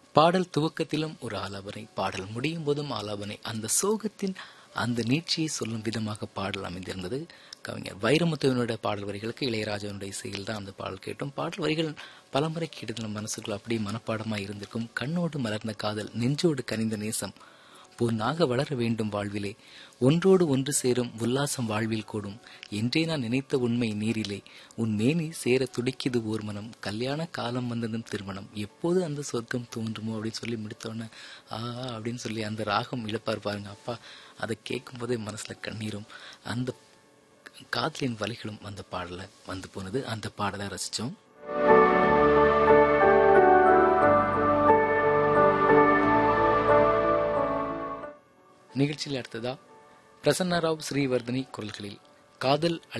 பாடல் துவக்கத்திலும் ஒரு ஆலாபனை, பாடல் முடியும் போதும் ஆலாபனை. அந்த சோகத்தின் அந்த நீட்சியை சொல்லும் விதமாக பாடல் அமைந்திருந்தது. கவிஞர் வைரமுத்துவனுடைய பாடல் வரிகளுக்கு இளையராஜாவுடைய இசையில் தான் அந்த பாடல் கேட்டோம். பாடல் வரிகள் பலமுறை கேட்டது நம்ம மனசுக்குள்ள அப்படியே மனப்பாடமாக இருந்திருக்கும். கண்ணோடு மலர்ந்த காதல், நெஞ்சோடு கனிந்த நேசம், பொன்னாக வளர வேண்டும் வாழ்விலே, ஒன்றோடு ஒன்று சேரும் உல்லாசம் வாழ்வில் கூடும், என்றே நான் நினைத்த உண்மை நீரிலே, உன் மேனி சேர துடிக்குது ஓர் மனம், கல்யாண காலம் வந்ததும் திருமணம், எப்போது அந்த சொர்க்கம் தோன்றுமோ அப்படின்னு சொல்லி முடித்தோன்னே அப்படின்னு சொல்லி அந்த ராகம் இழப்பார் பாருங்க. அப்பா, அதை கேட்கும் போதே மனசுல கண்ணீரும் அந்த காதலின் வலிகளும் அந்த பாடல வந்து போனது. அந்த பாடலை ரசிச்சோம். நிகழ்ச்சியில் அடுத்ததா பிரசன்னா ராவ், ஸ்ரீவர்தனி குரல்களில் காதல்